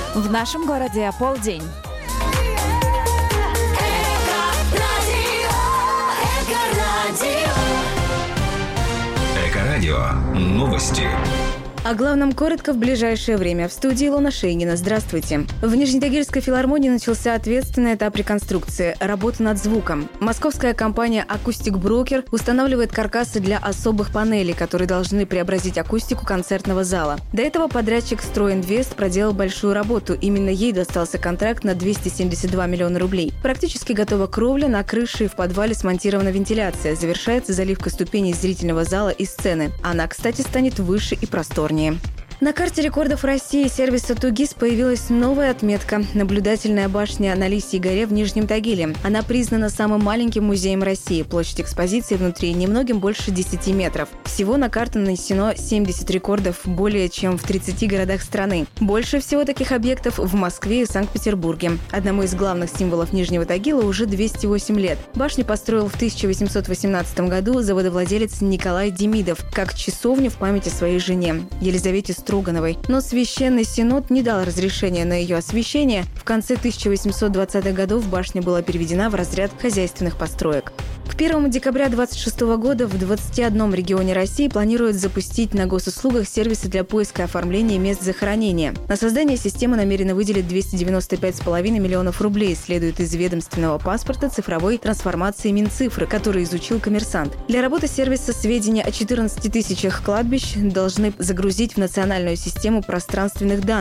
В нашем городе полдень. Эко-радио. Новости. О главном коротко в ближайшее время. В студии Илона Шейнина. Здравствуйте. В Нижнетагильской филармонии начался ответственный этап реконструкции – работа над звуком. Московская компания «Акустик Брокер» устанавливает каркасы для особых панелей, которые должны преобразить акустику концертного зала. До этого подрядчик «Стройинвест» проделал большую работу. Именно ей достался контракт на 272 миллиона рублей. Практически готова кровля, на крыше и в подвале смонтирована вентиляция. Завершается заливка ступеней зрительного зала и сцены. Она, кстати, станет выше и просторнее. На карте рекордов России сервиса «Тугис» появилась новая отметка – наблюдательная башня на Лисьей горе в Нижнем Тагиле. Она признана самым маленьким музеем России. Площадь экспозиции внутри немногим больше 10 метров. Всего на карту нанесено 70 рекордов более чем в 30 городах страны. Больше всего таких объектов в Москве и Санкт-Петербурге. Одному из главных символов Нижнего Тагила уже 208 лет. Башню построил в 1818 году заводовладелец Николай Демидов как часовню в память о своей жене Елизавете Строгановой. Но Священный Синод не дал разрешения на ее освящение. В конце 1820-х годов башня была переведена в разряд хозяйственных построек. К 1 декабря 2026 года в 21 регионе России планируют запустить на госуслугах сервисы для поиска и оформления мест захоронения. На создание системы намерены выделить 295,5 миллионов рублей, следует из ведомственного паспорта цифровой трансформации Минцифры, который изучил «Коммерсант». Для работы сервиса сведения о 14 тысячах кладбищ должны загрузить в национальную систему пространственных данных.